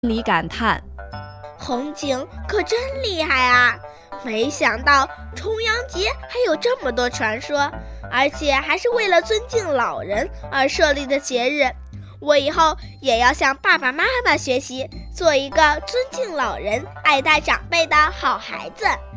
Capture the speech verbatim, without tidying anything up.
里感叹： 红警可真厉害啊！没想到重阳节还有这么多传说，而且还是为了尊敬老人而设立的节日。我以后也要向爸爸妈妈学习，做一个尊敬老人、爱戴长辈的好孩子。